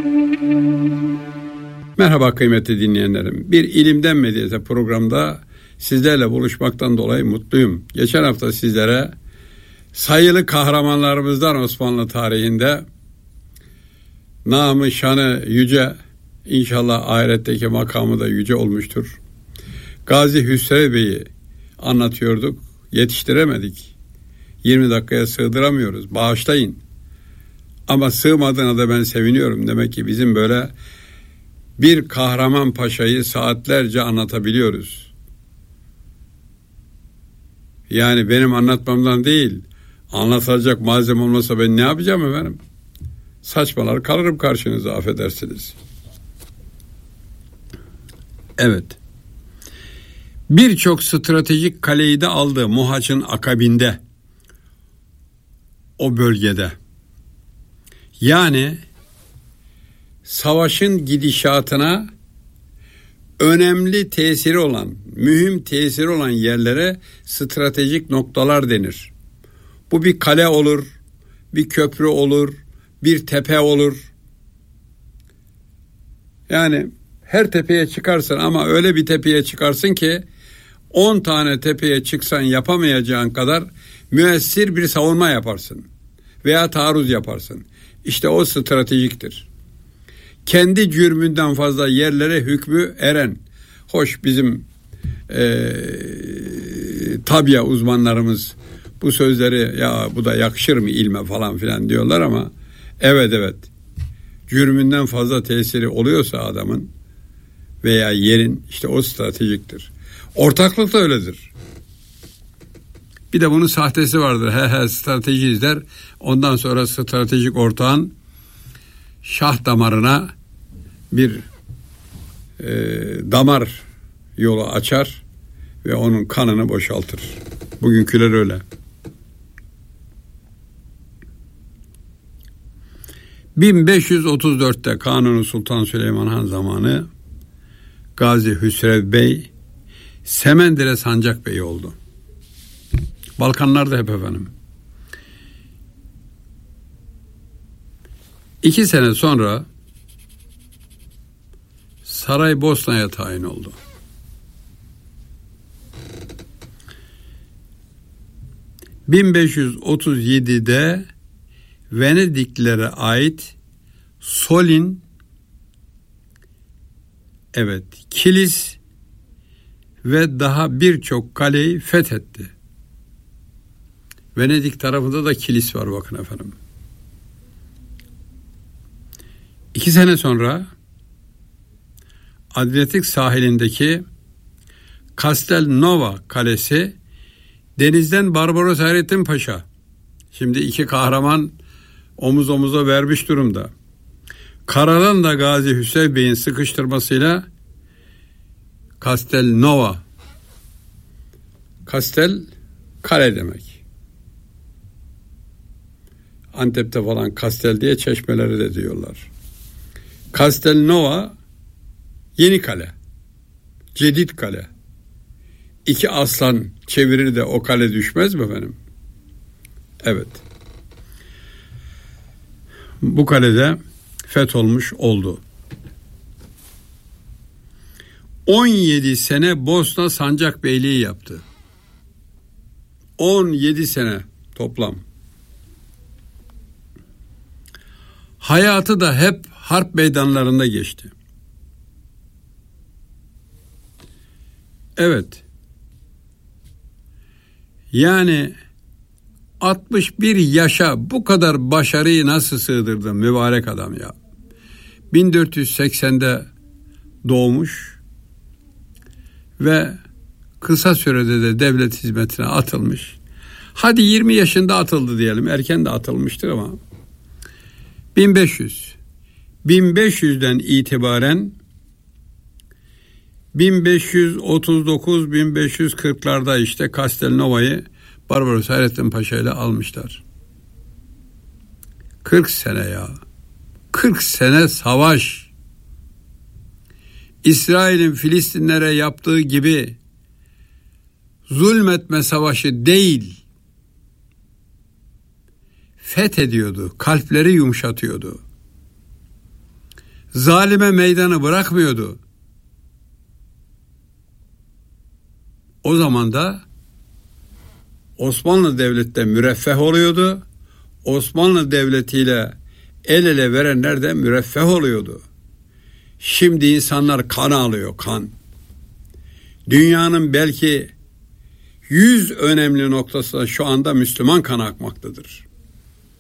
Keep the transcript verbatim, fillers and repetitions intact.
Merhaba kıymetli dinleyenlerim. Bir İlimden Medyata programda sizlerle buluşmaktan dolayı mutluyum. Geçen hafta sizlere sayılı kahramanlarımızdan Osmanlı tarihinde namı şanı yüce, inşallah ahiretteki makamı da yüce olmuştur, Gazi Hüsrev Bey'i anlatıyorduk. Yetiştiremedik. yirmi dakikaya sığdıramıyoruz. Bağışlayın. Ama sığmadığına da ben seviniyorum. Demek ki bizim böyle bir kahraman paşayı saatlerce anlatabiliyoruz. Yani benim anlatmamdan değil, anlatacak malzeme olmasa ben ne yapacağım efendim? Saçmalar kalırım karşınıza, affedersiniz. Evet. Birçok stratejik kaleyi de aldı Mohaç'ın akabinde, o bölgede. Yani savaşın gidişatına önemli tesiri olan, mühim tesiri olan yerlere stratejik noktalar denir. Bu bir kale olur, bir köprü olur, bir tepe olur. Yani her tepeye çıkarsın ama öyle bir tepeye çıkarsın ki on tane tepeye çıksan yapamayacağın kadar müessir bir savunma yaparsın veya taarruz yaparsın. İşte o stratejiktir. Kendi cürmünden fazla yerlere hükmü eren. Hoş bizim e, tabya uzmanlarımız bu sözleri ya bu da yakışır mı ilme falan filan diyorlar ama evet evet cürmünden fazla tesiri oluyorsa adamın veya yerin, işte o stratejiktir. Ortaklık da öyledir. Bir de bunun sahtesi vardır. He he strateji izler. Ondan sonra stratejik ortağın şah damarına bir e, damar yolu açar ve onun kanını boşaltır. Bugünküler öyle. bin beş yüz otuz dörtte Kanuni Sultan Süleyman Han zamanı Gazi Hüsrev Bey Semendire Sancak Bey oldu. Balkanlarda hep efendim. İki sene sonra Saraybosna'ya tayin oldu. bin beş yüz otuz yedide Venediklilere ait Solin, evet, Kilis ve daha birçok kaleyi fethetti. Venedik tarafında da Kilis var bakın efendim. İki sene sonra Adriyatik sahilindeki Castelnova Kalesi denizden Barbaros Hayrettin Paşa. Şimdi iki kahraman omuz omuza vermiş durumda. Karadan da Gazi Hüsrev Bey'in sıkıştırmasıyla Castelnova, Kastel kale demek. Antep'te falan Kastel diye çeşmeleri de diyorlar. Castelnova yeni kale, cedid kale. İki aslan çevirir de o kale düşmez mi efendim? Evet. Bu kalede fetholmuş oldu. on yedi sene Bosna Sancak Beyliği yaptı. on yedi sene toplam. Hayatı da hep harp meydanlarında geçti. Evet. Yani altmış bir yaşa bu kadar başarıyı nasıl sığdırdı mübarek adam ya. bin dört yüz seksende doğmuş ve kısa sürede de devlet hizmetine atılmış. Hadi yirmi yaşında atıldı diyelim. Erken de atılmıştır ama bin beş yüz bin beş yüzden itibaren bin beş yüz otuz dokuz bin beş yüz kırklarda işte Castelnova'yı Barbaros Hayrettin Paşa ile almışlar. kırk sene ya. kırk sene savaş. İsrail'in Filistinlere yaptığı gibi zulmetme savaşı değil, fethediyordu, kalpleri yumuşatıyordu. Zalime meydanı bırakmıyordu. O zaman da Osmanlı Devleti de müreffeh oluyordu. Osmanlı Devleti ile el ele verenler de müreffeh oluyordu. Şimdi insanlar kan alıyor, kan. Dünyanın belki yüz önemli noktasında şu anda Müslüman kanı akmaktadır.